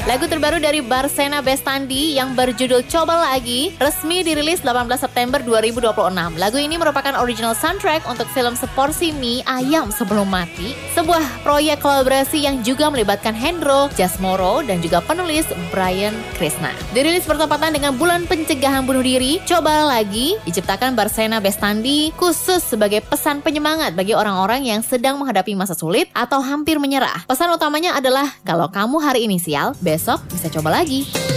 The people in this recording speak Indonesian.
Lagu terbaru dari Barsena Bestandi yang berjudul Coba Lagi resmi dirilis 18 September 2026. Lagu ini merupakan original soundtrack untuk film Seporsi Mie Ayam Sebelum Mati, sebuah proyek kolaborasi yang juga melibatkan Hendro, Jasmoro, dan juga penulis Brian Krishna. Dirilis bertepatan dengan bulan pencegahan bunuh diri, Coba Lagi diciptakan Barsena Bestandi khusus sebagai pesan penyemangat bagi orang-orang yang sedang menghadapi masa sulit atau hampir menyerah. Pesan utamanya adalah kalau kamu hari ini sial, besok bisa coba lagi.